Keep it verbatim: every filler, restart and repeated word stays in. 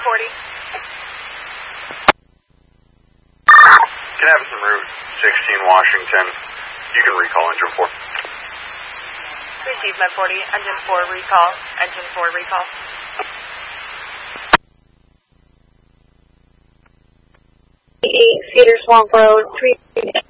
forty. Canavison Route sixteen, Washington. You can recall engine four. Received, Med forty. Engine four, recall. Engine four, recall. eight, Cedar Swamp Road, three.